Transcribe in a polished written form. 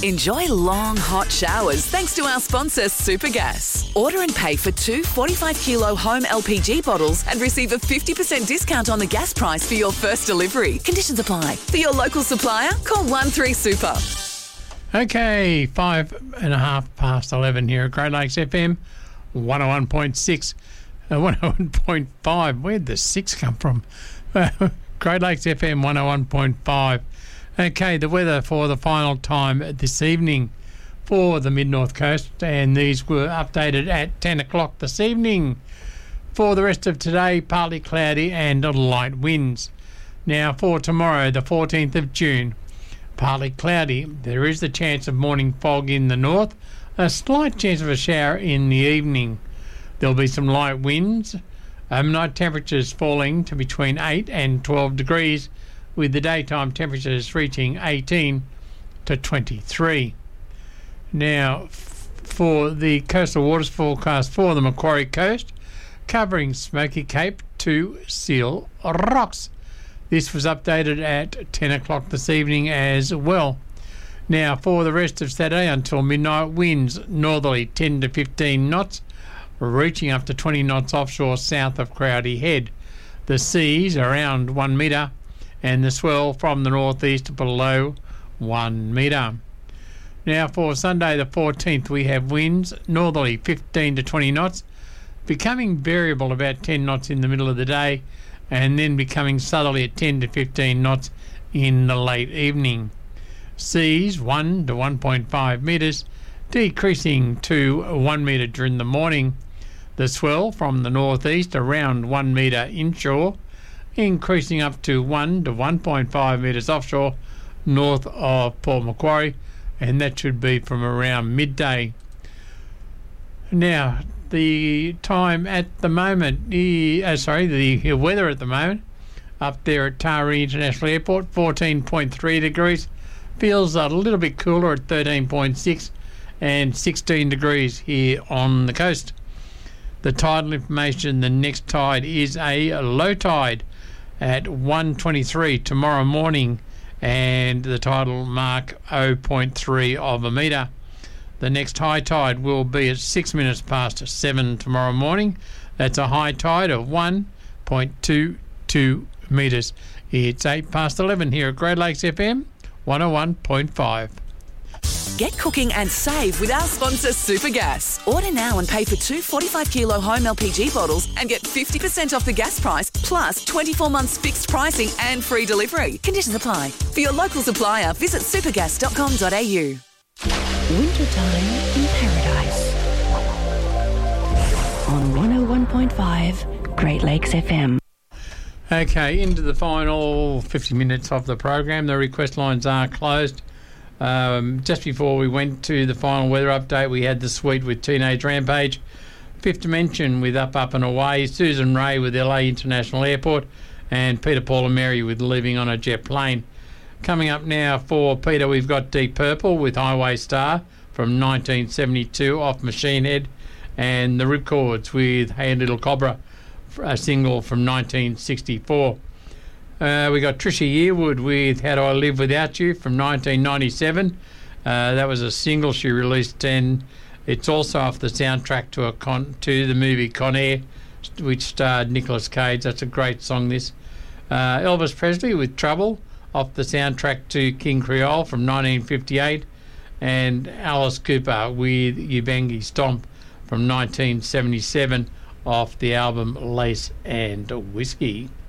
Enjoy long, hot showers thanks to our sponsor, Supergas. Order and pay for 2 45-kilo home LPG bottles and receive a 50% discount on the gas price for your first delivery. Conditions apply. For your local supplier, call 13Super. Okay, 11:05 here at Great Lakes FM, 101.6, 101.5. Where'd the 6 come from? Great Lakes FM, 101.5. Okay, the weather for the final time this evening for the Mid-North Coast, and these were updated at 10 o'clock this evening. For the rest of today, partly cloudy and light winds. Now for tomorrow, the 14th of June, partly cloudy. There is the chance of morning fog in the north, a slight chance of a shower in the evening. There'll be some light winds. Overnight temperatures falling to between 8 and 12 degrees, with the daytime temperatures reaching 18 to 23. Now, for the coastal waters forecast for the Macquarie Coast, covering Smoky Cape to Seal Rocks. This was updated at 10 o'clock this evening as well. Now, for the rest of Saturday until midnight, winds northerly 10 to 15 knots, reaching up to 20 knots offshore south of Crowdy Head. The seas around 1 metre, and the swell from the northeast below 1 metre. Now for Sunday the 14th, we have winds northerly 15 to 20 knots, becoming variable about 10 knots in the middle of the day, and then becoming southerly at 10 to 15 knots in the late evening. Seas 1 to 1.5 metres, decreasing to 1 metre during the morning. The swell from the northeast around 1 metre inshore, increasing up to 1 to 1.5 metres offshore north of Port Macquarie, and that should be from around midday. Now, the time at the moment, the weather at the moment, up there at Taree International Airport, 14.3 degrees, feels a little bit cooler at 13.6 and 16 degrees here on the coast. The tidal information, the next tide is a low tide at 1:23 tomorrow morning, and the tidal mark 0.3 of a metre. The next high tide will be at 6 minutes past 7 tomorrow morning. That's a high tide of 1.22 metres. It's 11:08 here at Great Lakes FM 101.5. Get cooking and save with our sponsor, Supergas. Order now and pay for 2 45-kilo home LPG bottles and get 50% off the gas price, plus 24 months fixed pricing and free delivery. Conditions apply. For your local supplier, visit supergas.com.au. Wintertime in Paradise on 101.5 Great Lakes FM. Okay, into the final 50 minutes of the program. The request lines are closed. Just before we went to the final weather update, we had the suite with Teenage Rampage, Fifth Dimension with Up, Up and Away, Susan Ray with LA International Airport, and Peter, Paul and Mary with Living on a Jet Plane. Coming up now for Peter, we've got Deep Purple with Highway Star from 1972 off Machine Head, and the Ripcords with Hey Little Cobra, a single from 1964. We got Trisha Yearwood with How Do I Live Without You from 1997. That was a single she released, and it's also off the soundtrack to the movie Con Air, which starred Nicolas Cage. That's a great song, this. Elvis Presley with Trouble off the soundtrack to King Creole from 1958, and Alice Cooper with Ubangi Stomp from 1977 off the album Lace and Whiskey.